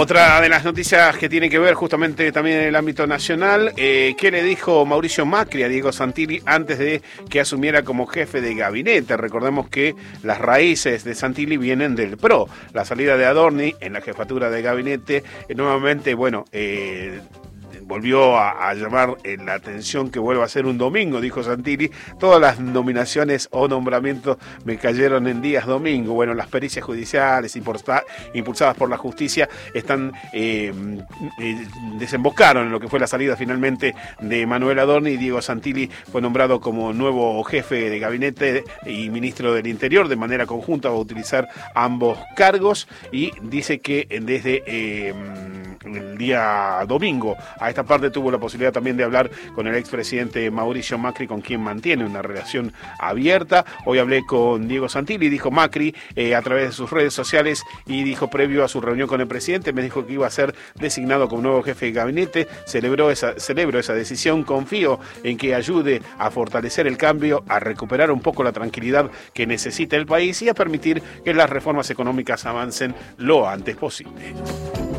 Otra de las noticias que tiene que ver justamente también en el ámbito nacional, ¿qué le dijo Mauricio Macri a Diego Santilli antes de que asumiera como jefe de gabinete? Recordemos que las raíces de Santilli vienen del PRO. La salida de Adorni en la jefatura de gabinete, nuevamente, volvió a llamar la atención que vuelva a ser un domingo, dijo Santilli. Todas las nominaciones o nombramientos me cayeron en días domingo. Bueno, las pericias judiciales impulsadas por la justicia desembocaron en lo que fue la salida finalmente de Manuel Adorni, y Diego Santilli fue nombrado como nuevo jefe de gabinete y ministro del Interior. De manera conjunta va a utilizar ambos cargos, y dice que desde el día domingo a esta parte tuvo la posibilidad también de hablar con el expresidente Mauricio Macri, con quien mantiene una relación abierta. Hoy hablé con Diego Santilli, dijo Macri a través de sus redes sociales, y dijo previo a su reunión con el presidente, me dijo que iba a ser designado como nuevo jefe de gabinete. Celebro esa decisión, confío en que ayude a fortalecer el cambio, a recuperar un poco la tranquilidad que necesita el país y a permitir que las reformas económicas avancen lo antes posible.